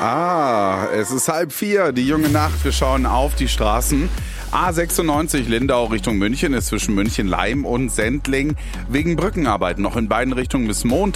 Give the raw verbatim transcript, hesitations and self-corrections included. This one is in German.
Ah, es ist halb vier, die junge Nacht. Wir schauen auf die Straßen. A sechsundneunzig Lindau Richtung München ist zwischen München-Leim und Sendling wegen Brückenarbeiten noch in beiden Richtungen bis Montag.